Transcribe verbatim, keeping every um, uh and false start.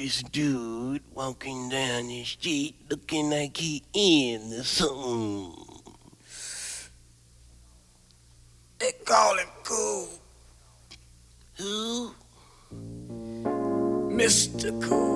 this dude walking down the street looking like he in something. They call him Cool. Who? mister Cool.